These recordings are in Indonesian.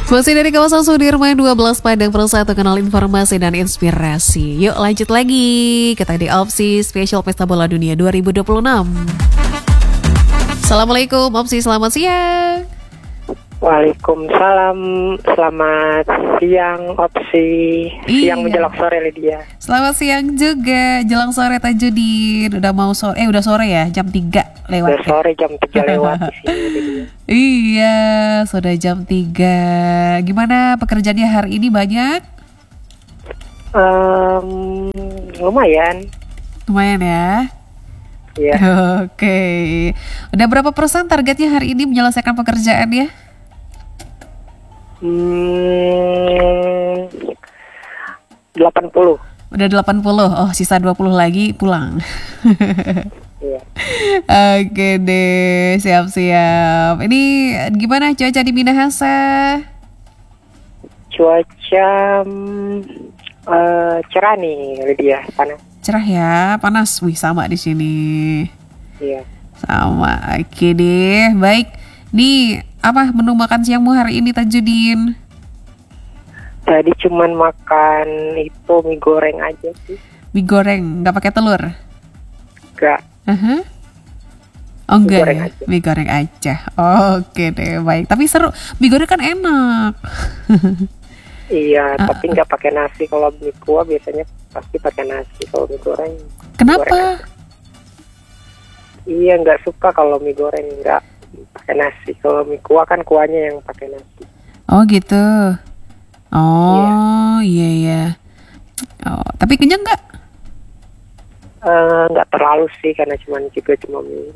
Masih dari kawasan Sudirman 12 Padang Persatu, kenal informasi dan inspirasi. Yuk lanjut lagi, kita di opsi spesial Pesta Bola Dunia 2026. Assalamualaikum Opsi, selamat siang. Waalaikumsalam, selamat siang Opsi. Siang menjelang sore Lydia. Selamat siang juga, jelang sore Tajudin. Udah mau sore, udah sore ya, jam 3 lewat. Udah sore jam 3 lewat di sini Lydia. Iya, sudah jam 3. Gimana pekerjaannya hari ini, banyak? Lumayan. Lumayan ya. Iya. Oke. Udah berapa persen targetnya hari ini menyelesaikan pekerjaan ya? 80. Udah 80. Oh, sisa 20 lagi pulang. Iya. Oke deh, siap-siap. Ini gimana cuaca di Minahasa? Cuaca cerah nih Lydia, panas. Cerah ya, panas. Wih, sama di sini. Iya. Sama. Oke deh, baik. Nih, apa menu makan siangmu hari ini Tajudin? Tadi cuman makan itu mie goreng aja sih. Mie goreng, nggak pakai telur? Enggak. Oh enggak, Mie goreng ya? aja. Mie goreng aja. Oke deh, baik. Tapi seru, mie goreng kan enak. Iya, tapi nggak pakai nasi. Kalau mie kuah biasanya pasti pakai nasi. Kalau mie goreng. Kenapa? Goreng aja. Iya, nggak suka kalau mie goreng nggak pakai nasi. Kalau mie kuah kan kuahnya yang pakai nasi. Oh gitu. Oh iya. Oh, tapi kenyang nggak? Nggak terlalu sih karena cuma mie.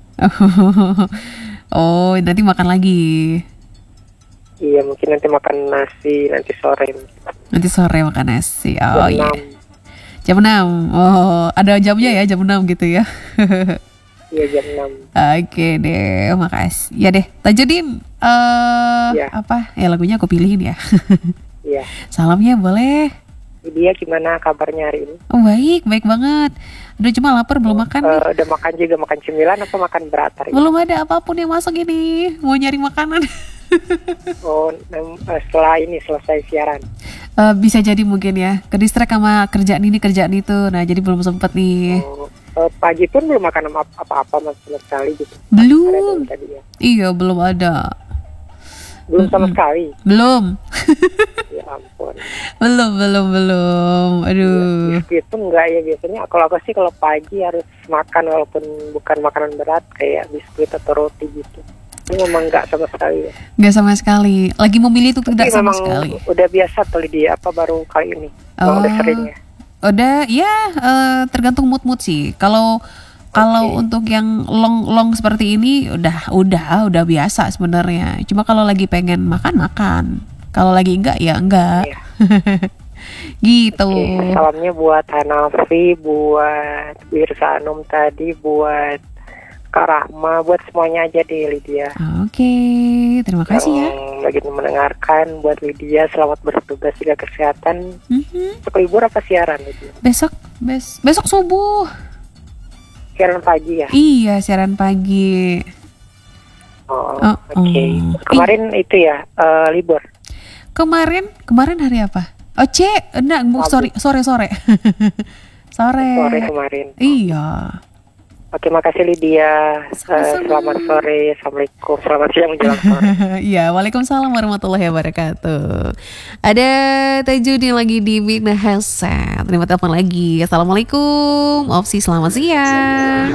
Oh, nanti makan lagi. Iya, mungkin nanti makan nasi nanti sore. Nanti sore makan nasi. Oh Jam iya. 6. Jam 6. Oh, ada jamnya ya, jam 6 gitu ya. Iya, jam 6. Oke deh, makasih. Ya deh, Tajudin. Ya. Apa? Ya lagunya aku pilihin ya. Iya. Salamnya boleh. Dia gimana kabarnya hari ini? Oh baik banget. Udah cuma lapar, belum makan nih. Udah makan juga, makan cemilan apa makan berat hari ini? Belum ada apapun yang masuk ini. Mau nyari makanan. Oh, setelah ini selesai siaran. Bisa jadi mungkin ya. Ke-distract sama kerjaan ini, kerjaan itu. Nah, jadi belum sempet nih. Pagi pun belum makan apa-apa sama sekali gitu. Belum. Ada tadi ya. Iya, belum ada. Belum sama sekali. Belum. Ya ampun. Belum. Aduh. Biskuit pun enggak ya biasanya. Kalau aku sih kalau pagi harus makan walaupun bukan makanan berat kayak biskuit atau roti gitu. Ini memang enggak sama sekali ya. Nggak sama sekali. Lagi memilih itu tidak Tapi sama memang sekali. udah biasa tuh dia apa baru kali ini. Udah seringnya. Udah ya, tergantung mood sih. Kalau untuk yang long seperti ini udah biasa sebenarnya. Cuma kalau lagi pengen makan. Kalau lagi enggak ya enggak. Iya. Gitu. Oke, salamnya buat Hanafi, buat Wirsa Anum tadi, buat Kak Rahma, buat semuanya aja deh Lydia. Oke, terima kasih ya. Lagi mendengarkan, buat Lydia selamat bertugas juga kesehatan. Besok libur apa siaran Lydia? Besok subuh. Siaran pagi ya? Iya, siaran pagi. Oke. Kemarin itu ya libur. Kemarin hari apa? Oh, enggak, sore. Sore kemarin. Iya. Oke, makasih Lydia. Selamat sore. Assalamualaikum. Selamat siang menjelang sore. Iya, waalaikumsalam warahmatullahi wabarakatuh. Ada Tajudin lagi di Minahasa. Terima telepon lagi. Assalamualaikum. Opsi, selamat siang.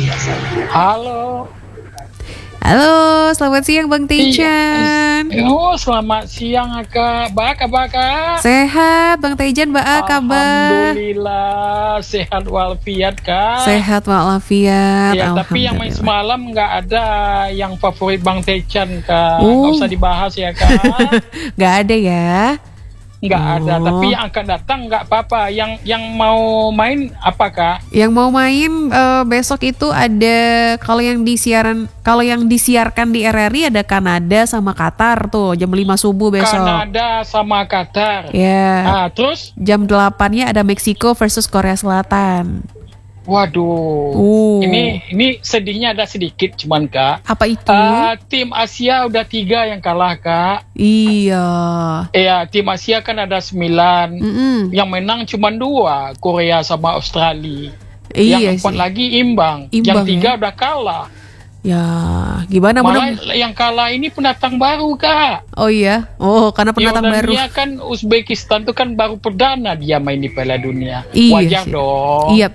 Halo, selamat siang Bang Tejan. Oh, selamat siang Kak. Kabar Kak? Sehat Bang Tejan, kabar? Alhamdulillah, sehat walafiat Kak. Sehat walafiat. Ya, tapi yang main semalam nggak ada yang favorit Bang Tejan Kak. Nggak usah dibahas ya Kak. Nggak ada ya? Nggak ada, tapi yang akan datang nggak apa-apa. Yang mau main apa Kak? Yang mau main besok itu ada kalau yang disiarkan di RRI ada Kanada sama Qatar tuh jam 5 subuh besok. Kanada sama Qatar. Ya. Terus jam 8-nya ada Meksiko versus Korea Selatan. Waduh, Oh. ini sedihnya ada sedikit cuman Kak. Apa itu? Tim Asia udah 3 yang kalah Kak. Iya. Tim Asia kan ada 9. Mm-mm. Yang menang cuma 2, Korea sama Australia. Iya Yang 4 sih. lagi imbang. Imbang, Yang 3 ya? udah kalah. Ya, gimana Malah yang kalah ini pendatang baru Kak. Oh iya. Oh, karena pendatang baru. Yordania kan Uzbekistan tuh kan baru perdana dia main di Piala Dunia. Iya Wajar sih. dong. Iya,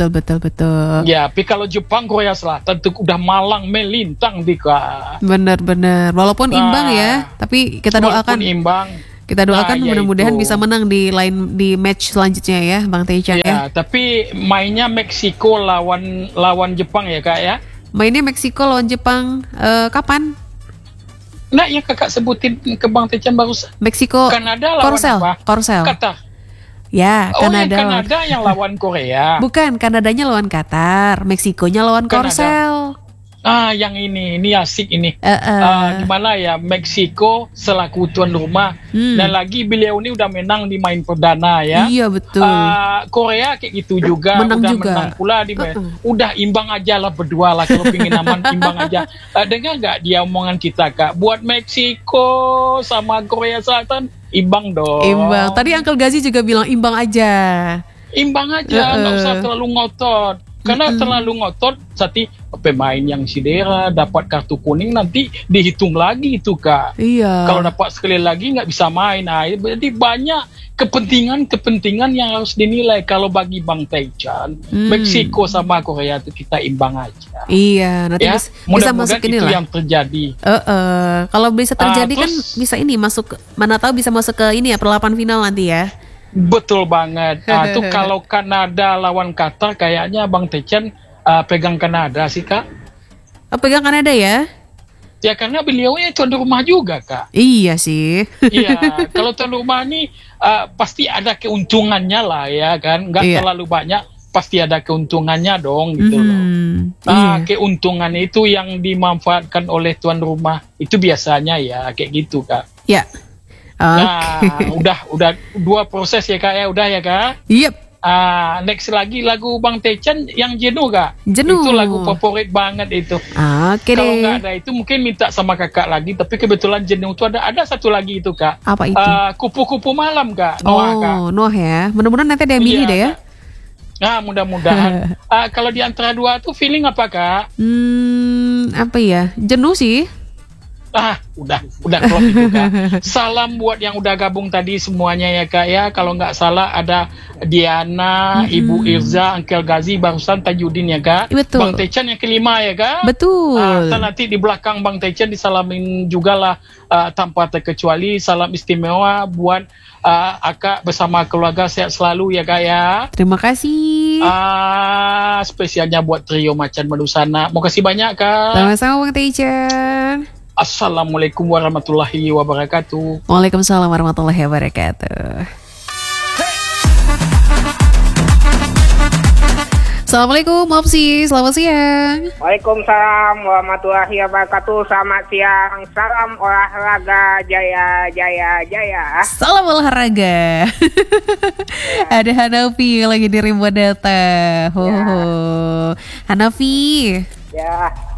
betul. Ya, tapi kalau Jepang, Korea Selatan tuh udah malang melintang di Kak. Benar. Walaupun Nah, imbang ya, tapi kita Walaupun doakan imbang. kita doakan Nah, mudah-mudahan yaitu. bisa menang di match selanjutnya ya, Bang Taechan ya. Ya, tapi mainnya Meksiko lawan Jepang ya Kak ya. Mainnya Meksiko lawan Jepang kapan? Nah, yang Kakak sebutin ke Bang Tecan barusan. Meksiko. Kanada lawan apa? Korsel. Qatar. Ya, Oh, yang Kanada. Kanada yang lawan Korea. Bukan, Kanadanya lawan Qatar, Meksikonya lawan Kanada. Korsel. Yang ini asik ini. Eh. Gimana ya, Meksiko selaku tuan rumah dan lagi beliau ini udah menang di main perdana ya. Iya, betul. Korea kayak gitu juga, Menang udah juga. menang pula di udah imbang aja lah berdua lah kalau pingin aman imbang aja. Dengar nggak dia omongan kita Kak? Buat Meksiko sama Korea Selatan imbang dong. Imbang. Tadi Uncle Gazi juga bilang imbang aja. Imbang aja, nggak usah terlalu ngotot. Karena terlalu ngotot, nanti pemain yang cedera dapat kartu kuning nanti dihitung lagi itu Kak. Iya. Kalau dapat sekali lagi nggak bisa main. Nah, jadi banyak kepentingan yang harus dinilai. Kalau bagi Bang Taechan, Meksiko sama Korea itu kita imbang aja. Iya, nanti Ya, bisa mudah-mudahan masuk ini itu lah. yang terjadi. Kalau bisa terjadi kan terus- bisa ini masuk, mana tahu bisa masuk ke ini ya, perlapan final nanti ya. Betul banget. Itu kalau Kanada lawan Qatar, kayaknya Bang Taechan pegang Kanada sih Kak. Oh, pegang Kanada ya? Ya karena beliaunya tuan rumah juga Kak. Iya sih. Iya, kalau tuan rumah ini pasti ada keuntungannya lah ya kan, nggak Iya. terlalu banyak, pasti ada keuntungannya dong gitu loh. Iya. Keuntungan itu yang dimanfaatkan oleh tuan rumah itu biasanya ya kayak gitu Kak. Ya. Nah, udah 2 proses ya Kak ya, udah ya Kak. Yep. Next lagi lagu Bang Taechan yang Jenuh Kak. Jenuh. Itu lagu favorit banget itu. Oke Kalau nggak deh. ada itu mungkin minta sama kakak lagi, tapi kebetulan Jenuh itu ada satu lagi itu Kak. Apa itu? Kupu-kupu malam Kak. Noah Kak. Oh, Noah ya. Mudah-mudahan nanti ada yang milih Iya, deh ya. Kak. Nah, mudah-mudahan. Kalau di antara dua tuh feeling apa Kak? Apa ya? Jenuh sih. Udah klop itu Kak. Salam buat yang udah gabung tadi semuanya ya Kak ya. Kalau nggak salah ada Diana, Ibu Irza, Uncle Gazi, barusan Tajudin ya Kak. Betul. Bang Taechan yang kelima ya Kak. Betul. Nanti di belakang Bang Taechan disalamin juga lah tanpa terkecuali. Salam istimewa buat Akak bersama keluarga, sehat selalu ya Kak ya. Terima kasih. Spesialnya buat trio Macan Medusana. Mau kasih banyak Kak. Sama-sama Bang Taechan. Assalamualaikum warahmatullahi wabarakatuh. Waalaikumsalam warahmatullahi wabarakatuh. Assalamualaikum Opsi, selamat siang. Waalaikumsalam warahmatullahi wabarakatuh. Selamat siang. Salam olahraga jaya jaya jaya. Salam olahraga. Ada Hanafi lagi di Rimba Data. Hanafi. Ya.